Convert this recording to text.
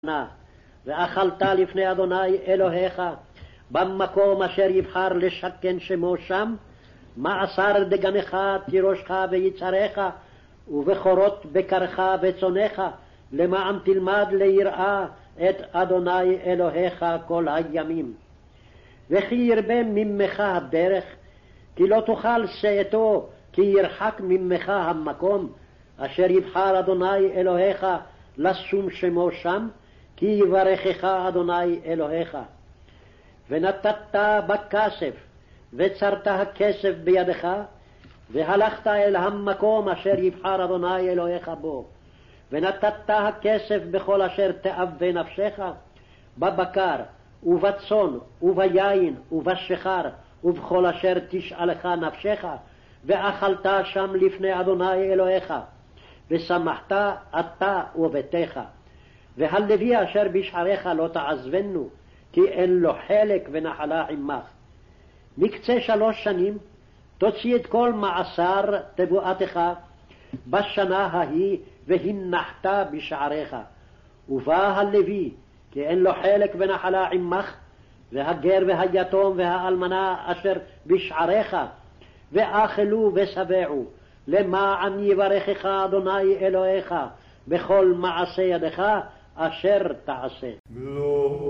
ואכלת לפני אדוני אלוהיך במקום אשר יבחר לשכן שמו שם, מעשר דגנך תירושך ויצריך ובכורות בקרך וצונך, למען תלמד ליראה את אדוני אלוהיך כל הימים. וכי ירבה ממך הדרך, כי לא תוכל שאתו, כי ירחק ממך המקום אשר יבחר אדוני אלוהיך לשום שמו שם, כי יברכך אדוני אלוהיך. ונתת בכסף, וצרת הכסף בידך, והלכת אל המקום אשר יבחר אדוני אלוהיך בו, ונתת הכסף בכל אשר תאווה נפשך, בבקר ובצאן וביין ובשיכר ובכל אשר תשאלך נפשך, ואכלת שם לפני אדוני אלוהיך, ושמחת אתה וביתך. והלוי אשר בשעריך לא תעזבנו, כי אין לו חלק ונחלה עמך. מקצה 3 שנים תוציא את כל מעשר תבואתך בשנה ההיא, והנחת בשעריך. ובא הלוי, כי אין לו חלק ונחלה עמך, והגר והיתום והאלמנה אשר בשעריך, ואכלו ושבעו, למען יברכך אדוני אלוהיך בכל מעשה ידך אשר תעשה.